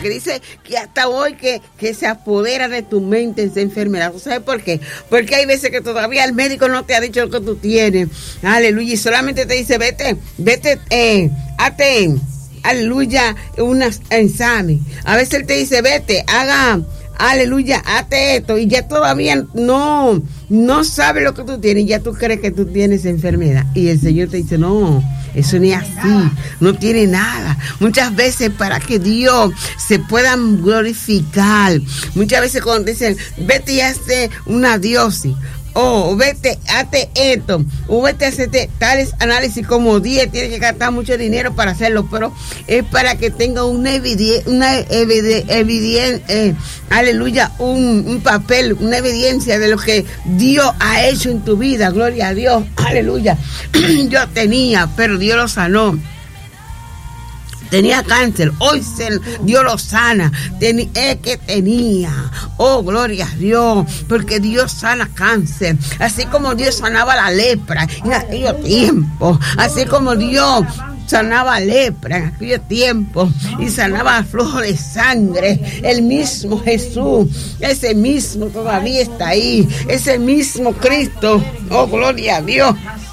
porque dice que hasta hoy que se apodera de tu mente esa enfermedad. ¿Sabes por qué? Porque hay veces que todavía el médico no te ha dicho lo que tú tienes. Aleluya. Y solamente te dice, vete, hazte, aleluya, un examen. A veces él te dice, vete, haga, aleluya, hazte esto. Y ya todavía no sabe lo que tú tienes. Y ya tú crees que tú tienes enfermedad. Y el Señor te dice, no, eso ni así, no tiene nada. Muchas veces para que Dios se pueda glorificar, muchas veces cuando dicen, vete y hazte una diócesis, o vete, hazte esto, o vete a hacer tales análisis como 10, tiene que gastar mucho dinero para hacerlo, pero es para que tenga una aleluya, un papel, una evidencia de lo que Dios ha hecho en tu vida. Gloria a Dios, aleluya. Yo tenía, pero Dios lo sanó. Tenía cáncer, hoy Dios lo sana. Oh, gloria a Dios, porque Dios sana cáncer, así como Dios sanaba la lepra en aquellos tiempos, así como Dios sanaba lepra en aquellos tiempos y sanaba flujo de sangre. El mismo Jesús, ese mismo todavía está ahí, ese mismo Cristo. Oh, gloria a Dios.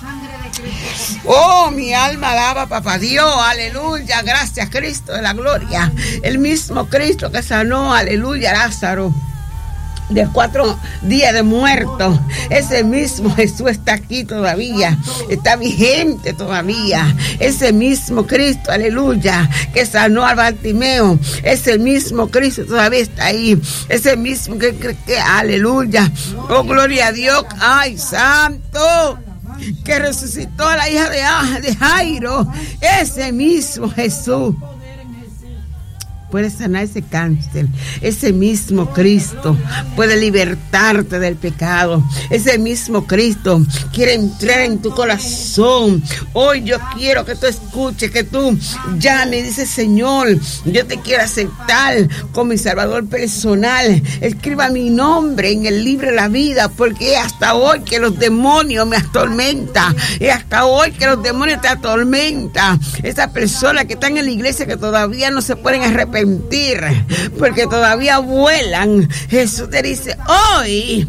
Oh, mi alma alaba, papá Dios, aleluya, gracias Cristo de la gloria. El mismo Cristo que sanó, aleluya, Lázaro de 4 días de muerto, ese mismo Jesús está aquí todavía, está vigente todavía. Ese mismo Cristo, aleluya, que sanó a Bartimeo, ese mismo Cristo todavía está ahí. Ese mismo que aleluya, oh, gloria a Dios, ay, santo, que resucitó a la hija de Jairo, ese mismo Jesús puede sanar ese cáncer. Ese mismo Cristo puede libertarte del pecado. Ese mismo Cristo quiere entrar en tu corazón. Hoy yo quiero que tú escuches, que tú llame y dices, Señor, yo te quiero aceptar como mi Salvador personal. Escriba mi nombre en el libro de la vida, porque hasta hoy que los demonios me atormentan. Y hasta hoy que los demonios te atormentan. Esas personas que están en la iglesia que todavía no se pueden arrepentir, porque todavía vuelan. Jesús te dice, hoy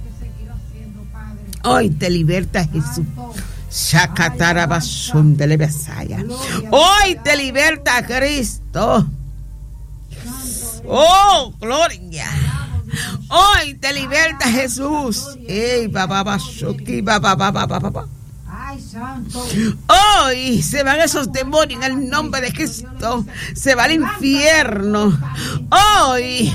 te liberta Jesús. Hoy te liberta Cristo. Oh, gloria. Hoy te liberta Jesús. Hoy se van esos demonios en el nombre de Cristo. Se va al infierno. Hoy,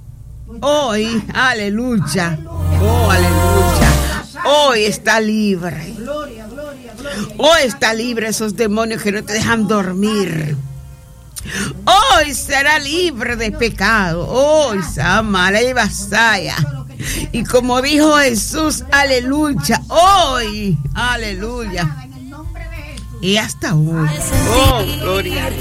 aleluya. Oh, aleluya. Hoy está libre. Hoy está libre esos demonios que no te dejan dormir. Hoy será libre de pecado. Hoy Samara y Basaya. Y como dijo Jesús, aleluya, hoy, aleluya. Y hasta hoy. Oh, gloria a Dios.